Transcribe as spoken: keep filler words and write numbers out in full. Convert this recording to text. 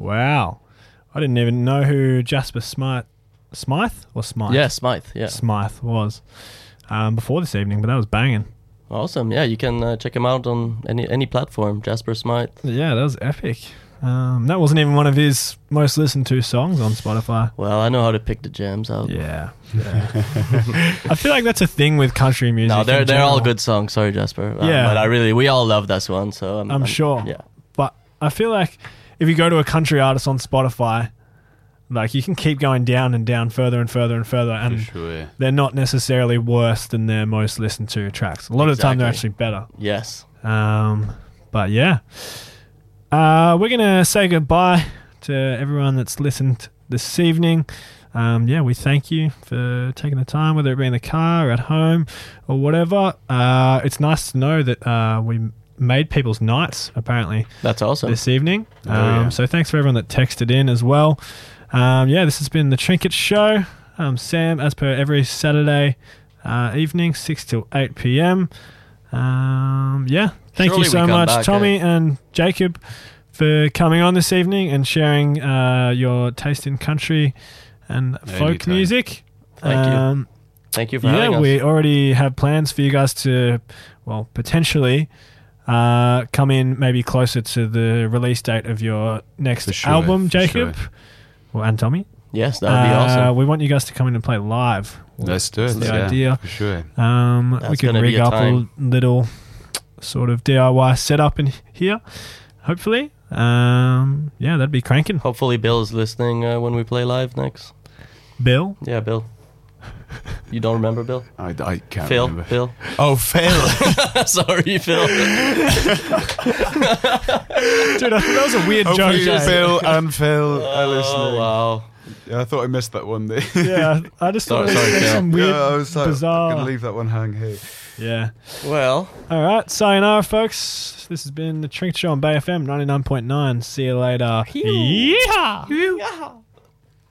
Wow. I didn't even know who Jasper Smythe, Smythe or Smythe? Yeah, Smythe, yeah. Smythe was um, before this evening, but that was banging. Awesome. Yeah, you can uh, check him out on any any platform, Jasper Smythe. Yeah, that was epic. Um, that wasn't even one of his most listened to songs on Spotify. Well, I know how to pick the jams out. Yeah. yeah. I feel like that's a thing with country music. No, they're in they're all general. good songs. Sorry, Jasper. Um, Yeah. But I really, we all love this one, so I'm, I'm, I'm sure. Yeah. But I feel like if you go to a country artist on Spotify, like you can keep going down and down further and further and further, and For sure. they're not necessarily worse than their most listened to tracks. A lot of the time they're Exactly. actually better. Yes. Um, but yeah, uh, we're gonna say goodbye to everyone that's listened this evening. Um, yeah, we thank you for taking the time, whether it be in the car or at home or whatever. Uh, it's nice to know that uh, we made people's nights apparently That's awesome. this evening. Oh, Um, yeah. So thanks for everyone that texted in as well. Um, yeah, this has been the Trinket Show. Um, Sam, as per every Saturday uh, evening, six till eight p.m. Um, yeah, thank Surely you so we come much, back, Tommy eh? and Jacob, for coming on this evening and sharing uh, your taste in country and folk Anytime. music. Thank you. Um, Thank you for yeah, having us. we already have plans for you guys to, well, potentially uh, come in maybe closer to the release date of your next For sure, album, for Jacob. sure. Well, and Tommy. Yes, that would be Uh, awesome. We want you guys to come in and play live. Let's do it. That's the yeah, idea. For sure. Um, we That's could gonna rig be a up a time. little sort of D I Y setup in here, hopefully. Um, yeah, that'd be cranking. Hopefully Bill is listening uh, when we play live next. Bill? Yeah, Bill. You don't remember Bill? I, I can't Phil? remember. Phil? Oh, Phil. Sorry, Phil. Dude, I thought that was a weird joke. Hopefully eh? Phil and Phil are listening. Oh, wow. Yeah, I thought I missed that one day. Yeah, I just thought Sorry, it was sorry, Phil. some weird, yeah, I was like, bizarre. I'm gonna leave that one hang here. Yeah. Well, All right. Sayonara, folks. This has been the Trinket Show on Bay F M ninety-nine point nine. See you later. Yeehaw! yeah.